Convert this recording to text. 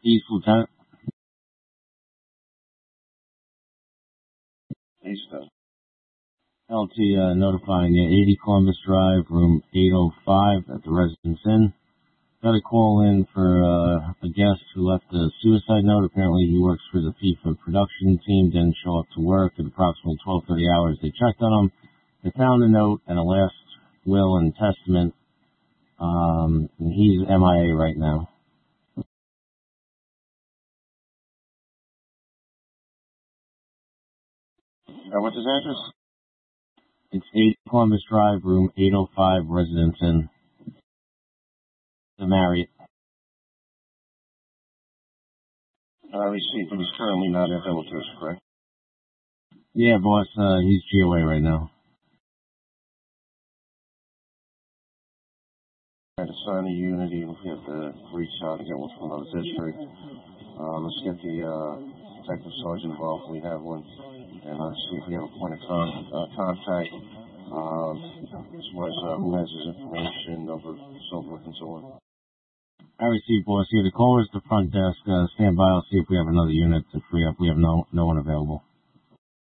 East Lieutenant. Eastern. LT notifying you, 80 Columbus Drive, room 805 at the Residence Inn. Got a call in for a guest who left a suicide note. Apparently he works for the FIFA production team, didn't show up to work at approximately 12:30 hours. They checked on him. They found a note and a last will and testament. And he's MIA right now. What's his address? It's 8 Columbus Drive, room 805, Residence Inn. The Marriott. Received, but he's currently not available to us, correct? Yeah, boss, he's GOA right now. Trying to sign a unity. We have to reach out and get one from our district. Let's get the detective sergeant involved. We have one, and see if we have a point of contact as far as who has his information, number, so forth and so on. I received, boss. Yeah, the caller is the front desk. Stand by. I'll see if we have another unit to free up. We have no one available.